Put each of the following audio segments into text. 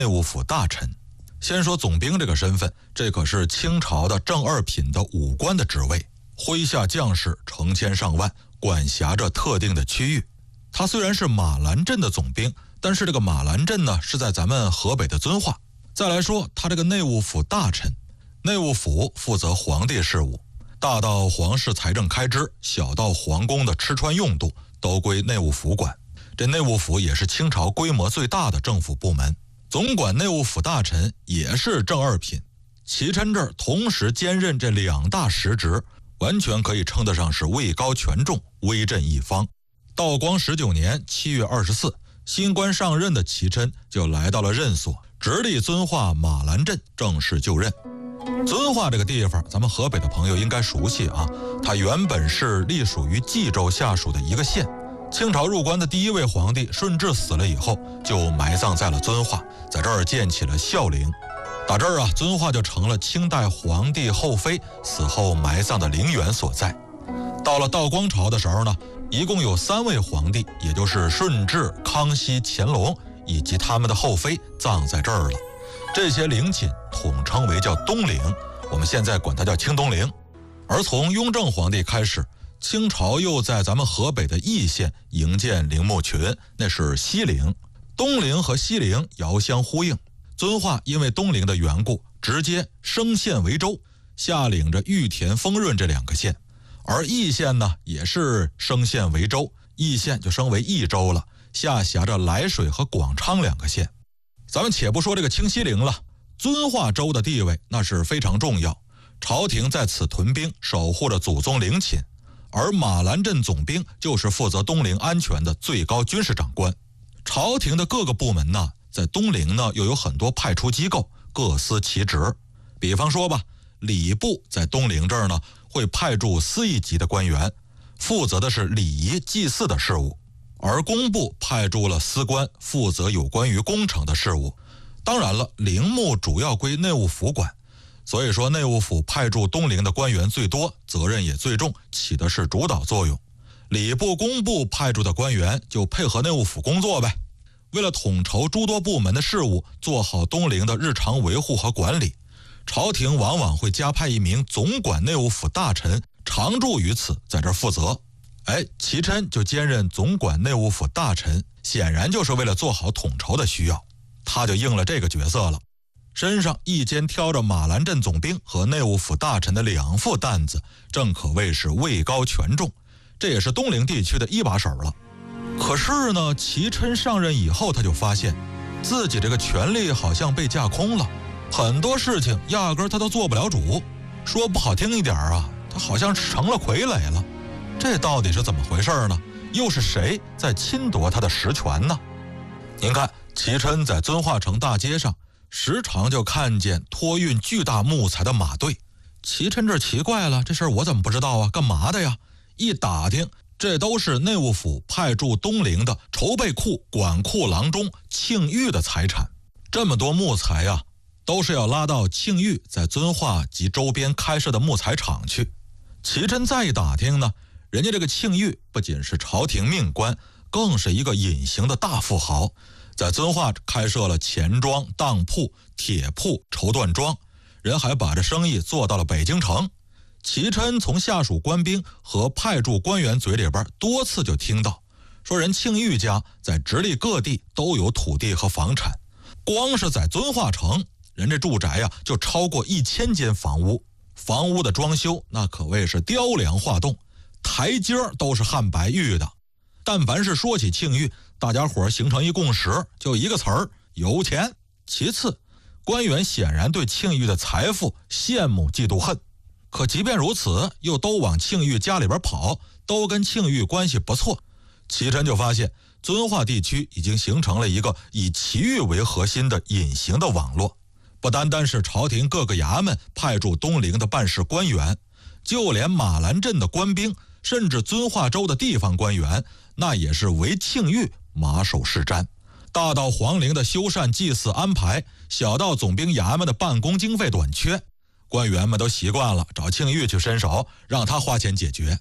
内务府大臣。先说总兵这个身份，这可是清朝的正二品的武官的职位，麾下将士成千上万，管辖着特定的区域。他虽然是马兰镇的总兵，但是这个马兰镇呢是在咱们河北的遵化。再来说他这个内务府大臣，内务府负责皇帝事务，大到皇室财政开支，小到皇宫的吃穿用度，都归内务府管。这内务府也是清朝规模最大的政府部门，总管内务府大臣也是正二品。齐琛这儿同时兼任这两大实职，完全可以称得上是位高权重，威震一方。道光19年7月24，新官上任的齐琛就来到了任所，直隶遵化马兰镇正式就任。遵化这个地方，咱们河北的朋友应该熟悉啊，它原本是隶属于冀州下属的一个县。清朝入关的第一位皇帝顺治死了以后，就埋葬在了遵化，在这儿建起了孝陵。打这儿啊，遵化就成了清代皇帝后妃死后埋葬的陵园所在。到了道光朝的时候呢，一共有3位皇帝，也就是顺治、康熙、乾隆以及他们的后妃葬在这儿了。这些陵寝统称为叫东陵，我们现在管它叫清东陵。而从雍正皇帝开始，清朝又在咱们河北的易县营建陵墓群，那是西陵。东陵和西陵遥相呼应，遵化因为东陵的缘故，直接升县为州，下领着玉田、丰润这2个县。而易县呢，也是升县为州，易县就升为益州了，下辖着涞水和广昌2个县。咱们且不说这个清西陵了，遵化州的地位那是非常重要，朝廷在此屯兵，守护着祖宗陵寝。而马兰镇总兵就是负责东陵安全的最高军事长官。朝廷的各个部门呢，在东陵呢又有很多派出机构，各司其职。比方说吧，礼部在东陵这儿呢，会派驻司议级的官员，负责的是礼仪祭祀的事务。而工部派驻了司官，负责有关于工程的事务。当然了，陵墓主要归内务府管，所以说内务府派驻东陵的官员最多，责任也最重，起的是主导作用。礼部、工部派驻的官员就配合内务府工作呗。为了统筹诸多部门的事务，做好东陵的日常维护和管理，朝廷往往会加派一名总管内务府大臣常驻于此，在这儿负责。齐琛就兼任总管内务府大臣，显然就是为了做好统筹的需要，他就应了这个角色了。身上一肩挑着马兰镇总兵和内务府大臣的2副担子，正可谓是位高权重，这也是东陵地区的一把手了。可是呢，齐琛上任以后，他就发现自己这个权力好像被架空了，很多事情压根他都做不了主。说不好听一点啊，他好像成了傀儡了。这到底是怎么回事呢？又是谁在侵夺他的实权呢？您看，齐琛在遵化城大街上时常就看见托运巨大木材的马队。齐琛这奇怪了，这事儿我怎么不知道啊？干嘛的呀？一打听，这都是内务府派驻东陵的筹备库管库郎中庆玉的财产。这么多木材啊，都是要拉到庆玉在遵化及周边开设的木材厂去。齐琛再一打听呢，人家这个庆玉不仅是朝廷命官，更是一个隐形的大富豪，在遵化开设了钱庄、当铺、铁铺、绸缎庄，人还把这生意做到了北京城。齐琛从下属官兵和派驻官员嘴里边多次就听到，说人庆玉家在直隶各地都有土地和房产，光是在遵化城，人这住宅呀就超过1000间房屋，房屋的装修那可谓是雕梁画栋，台阶都是汉白玉的。但凡是说起庆玉，大家伙形成一共识，就一个词儿：有钱。其次，官员显然对庆玉的财富羡慕嫉妒恨，可即便如此，又都往庆玉家里边跑，都跟庆玉关系不错。齐琛就发现，遵化地区已经形成了一个以齐玉为核心的隐形的网络。不单单是朝廷各个衙门派驻东陵的办事官员，就连马兰镇的官兵，甚至遵化州的地方官员，那也是为庆玉马首是瞻。大到皇陵的修缮祭祀安排，小到总兵衙门的办公经费短缺，官员们都习惯了找庆玉去伸手，让他花钱解决。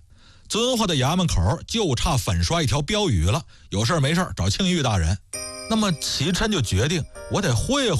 遵化的衙门口就差粉刷一条标语了，有事没事找庆玉大人。那么齐琛就决定，我得会